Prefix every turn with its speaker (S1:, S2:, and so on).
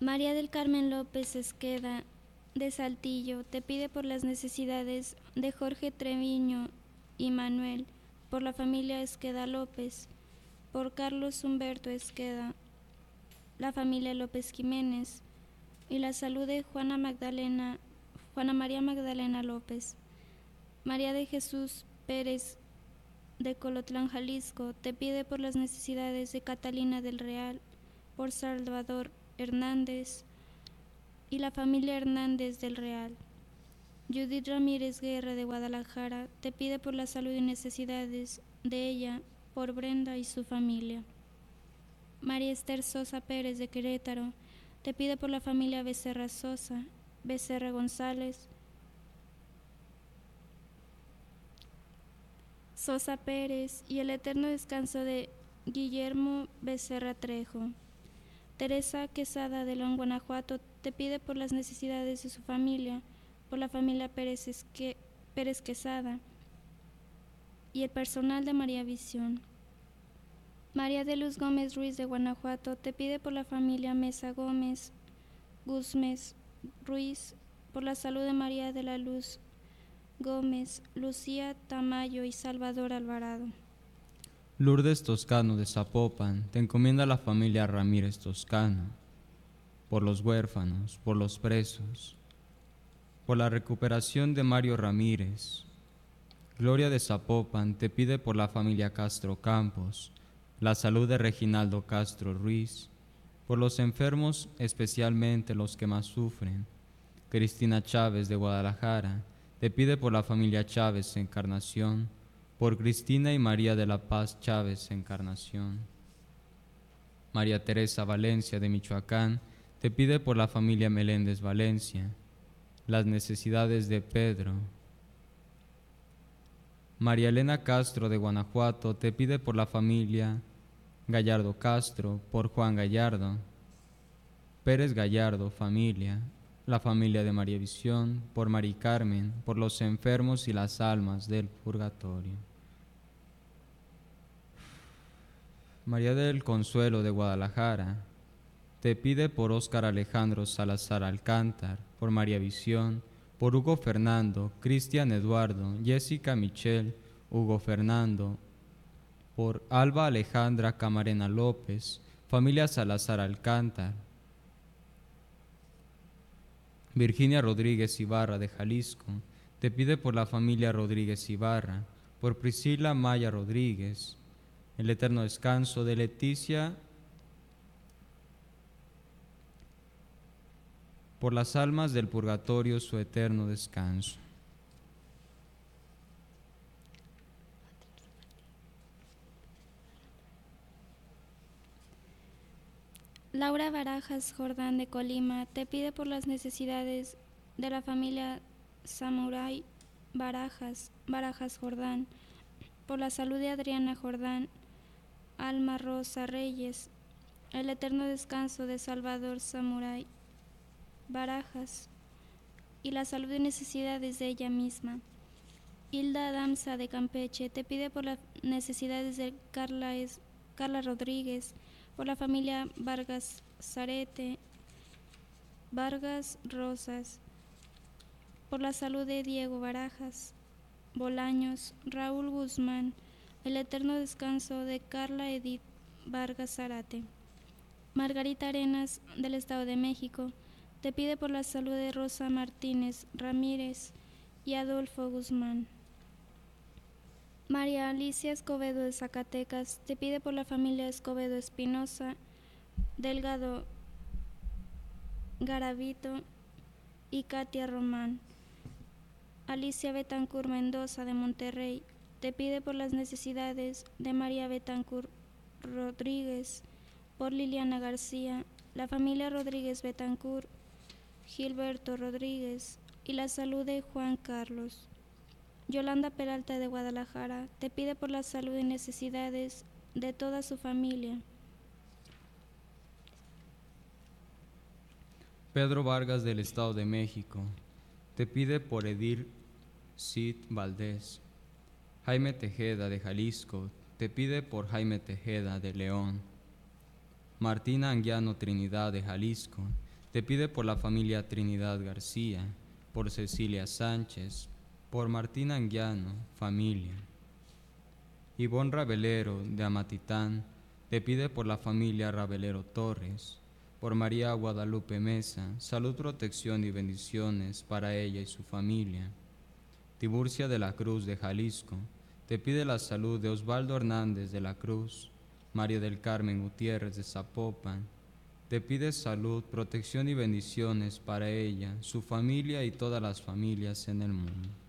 S1: María del Carmen López Esqueda, de Saltillo, te pide por las necesidades de Jorge Treviño y Manuel, por la familia Esqueda López, por Carlos Humberto Esqueda, la familia López Jiménez, y la salud de Juana María Magdalena López. María de Jesús Pérez, de Colotlán, Jalisco, te pide por las necesidades de Catalina del Real, por Salvador Hernández y la familia Hernández del Real. Judith Ramírez Guerra, de Guadalajara, te pide por la salud y necesidades de ella, por Brenda y su familia. María Esther Sosa Pérez, de Querétaro, te pide por la familia Becerra Sosa, Becerra González, Sosa Pérez y el eterno descanso de Guillermo Becerra Trejo. Teresa Quesada, de León, Guanajuato, te pide por las necesidades de su familia, por la familia Pérez Quesada y el personal de María Visión. María de Luz Gómez Ruiz, de Guanajuato, te pide por la familia Mesa Gómez Guzmés Ruiz, por la salud de María de la Luz Gómez, Lucía Tamayo y Salvador Alvarado.
S2: Lourdes Toscano, de Zapopan, te encomienda la familia Ramírez Toscano, por los huérfanos, por los presos, por la recuperación de Mario Ramírez. Gloria de Zapopan te pide por la familia Castro Campos, la salud de Reginaldo Castro Ruiz, por los enfermos, especialmente los que más sufren. Cristina Chávez, de Guadalajara, te pide por la familia Chávez Encarnación, por Cristina y María de la Paz Chávez Encarnación. María Teresa Valencia, de Michoacán, te pide por la familia Meléndez Valencia, las necesidades de Pedro. María Elena Castro, de Guanajuato, te pide por la familia Gallardo Castro, por Juan Gallardo. Pérez Gallardo, familia, la familia de María Visión, por Mari Carmen, por los enfermos y las almas del purgatorio. María del Consuelo, de Guadalajara, te pide por Óscar Alejandro Salazar Alcántar, por María Visión, por Hugo Fernando, Cristian Eduardo, Jessica Michelle, Hugo Fernando, por Alba Alejandra Camarena López, familia Salazar Alcántar. Virginia Rodríguez Ibarra, de Jalisco, te pide por la familia Rodríguez Ibarra, por Priscila Maya Rodríguez, el eterno descanso de Leticia, por las almas del purgatorio su eterno descanso.
S1: Laura Barajas Jordán, de Colima, te pide por las necesidades de la familia Samurai Barajas Jordán, por la salud de Adriana Jordán, Alma Rosa Reyes, el eterno descanso de Salvador Samurai Barajas y la salud y necesidades de ella misma. Hilda Damsa, de Campeche, te pide por las necesidades de Carla Rodríguez, por la familia Vargas Zarete, Vargas Rosas, por la salud de Diego Barajas Bolaños, Raúl Guzmán, el eterno descanso de Carla Edith Vargas Zarate. Margarita Arenas, del Estado de México, te pide por la salud de Rosa Martínez Ramírez y Adolfo Guzmán. María Alicia Escobedo, de Zacatecas, te pide por la familia Escobedo Espinosa, Delgado Garavito y Katia Román. Alicia Betancur Mendoza, de Monterrey, te pide por las necesidades de María Betancur Rodríguez, por Liliana García, la familia Rodríguez Betancur, Gilberto Rodríguez y la salud de Juan Carlos. Yolanda Peralta, de Guadalajara, te pide por la salud y necesidades de toda su familia.
S2: Pedro Vargas, del Estado de México, te pide por Edir Cid Valdés. Jaime Tejeda, de Jalisco, te pide por Jaime Tejeda, de León. Martina Anguiano Trinidad, de Jalisco, te pide por la familia Trinidad García, por Cecilia Sánchez, por Martín Anguiano, familia. Ivonne Rabelero de Amatitán, te pide por la familia Rabelero Torres, por María Guadalupe Mesa, salud, protección y bendiciones para ella y su familia. Tiburcia de la Cruz de Jalisco, te pide la salud de Osvaldo Hernández de la Cruz. María del Carmen Gutiérrez de Zapopan, te pide salud, protección y bendiciones para ella, su familia y todas las familias en el mundo.